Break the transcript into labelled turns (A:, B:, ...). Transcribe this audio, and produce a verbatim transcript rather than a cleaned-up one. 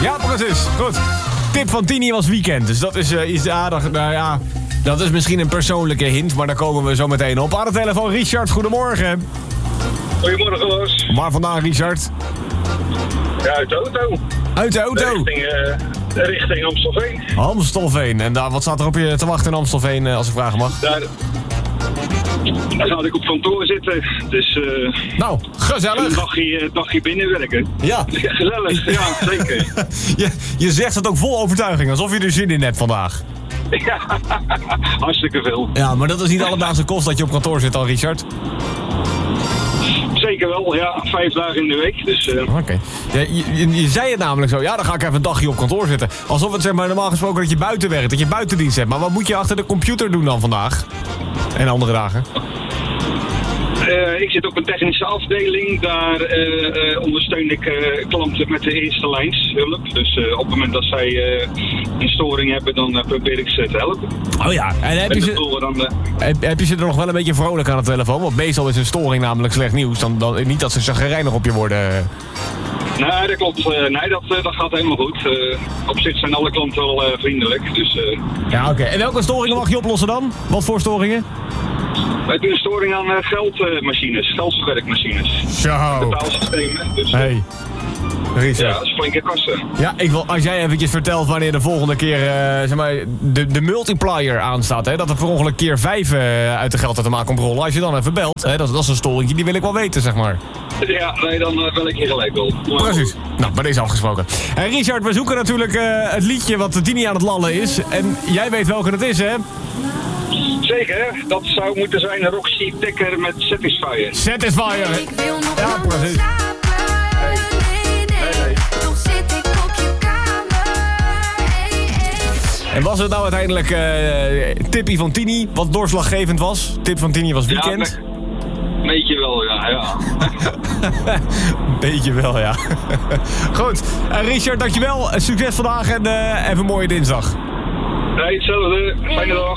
A: Ja, precies. Goed. Tip van Tini was weekend. Dus dat is uh, iets aardig. Nou ja, dat is misschien een persoonlijke hint, maar daar komen we zo meteen op. Aan de telefoon Richard, goedemorgen.
B: Goedemorgen, Los.
A: Maar vandaag, Richard?
B: Ja, uit de auto.
A: Uit de auto?
B: Richting, uh, richting Amstelveen.
A: Amstelveen. En daar, wat staat er op je te wachten in Amstelveen, uh, als ik vragen mag?
B: Daar, daar ga ik op kantoor zitten. Dus uh,
A: nou, gezellig.
B: een dagje, dagje binnenwerken.
A: Ja.
B: Ja, gezellig, ja, zeker.
A: je, je zegt het ook vol overtuiging, alsof je er zin in hebt vandaag.
B: Ja, hartstikke veel.
A: Ja, maar dat is niet alledaagse kost dat je op kantoor zit al, Richard.
B: Zeker wel, ja. Vijf dagen in de week, dus... Uh...
A: Oké. Okay. Ja, je, je, je zei het namelijk zo. Ja, dan ga ik even een dagje op kantoor zitten. Alsof het zeg maar normaal gesproken dat je buiten werkt, dat je buitendienst hebt. Maar wat moet je achter de computer doen dan vandaag? En andere dagen?
B: Uh, ik zit op een technische afdeling. Daar uh, uh, ondersteun ik uh, klanten met de eerste lijnshulp. Dus uh, op het moment dat zij uh, een storing hebben, dan uh, probeer ik ze te helpen.
A: Oh ja, en heb je, ze,
B: dan, uh...
A: heb, heb je ze er nog wel een beetje vrolijk aan de telefoon? Want meestal is een storing namelijk slecht nieuws. Dan, dan, niet dat ze chagrijnig op je worden.
B: Nee, dat klopt. Uh, nee, dat, uh, dat gaat helemaal goed. Uh, op zich zijn alle klanten wel uh, vriendelijk. Dus, uh...
A: Ja, oké. Okay. En welke storingen mag je oplossen dan? Wat voor storingen?
B: Wij doen een storing aan uh, geldmachines, uh, geldverwerkmachines.
A: Zo.
B: Betaalsystemen. Dus,
A: hey. Richard.
B: Ja, dat is flinke kassen.
A: Ja, ik wil, als jij eventjes vertelt wanneer de volgende keer uh, zeg maar, de, de multiplier aanstaat. Hè, dat er per ongeluk keer vijf uh, uit de geldautomaat komt rollen. Als je dan even belt, hè, dat, dat is een storingje, die wil ik wel weten, zeg maar.
B: Ja, nee, dan uh, bel ik je gelijk wel.
A: Precies. Nou, bij deze afgesproken. En Richard, we zoeken natuurlijk uh, het liedje wat Tini aan het lallen is. En jij weet welke het is, hè?
B: Zeker, dat zou moeten zijn Roxy Dekker met Satisfyer.
A: Satisfyer.
C: Ik wil nog
A: ja,
C: langer
A: precies.
C: slapen. Nee, nee,
B: nee, nee.
C: toch zit ik op je kamer. Hey, hey.
A: En was het nou uiteindelijk uh, tippie van Tini, wat doorslaggevend was? Tip van Tini was weekend?
B: Ja, een beetje wel, ja. ja.
A: Beetje wel, ja. Goed. Uh, Richard, dankjewel. Succes vandaag en uh, even een mooie dinsdag.
B: Nee, hetzelfde. Fijne dag.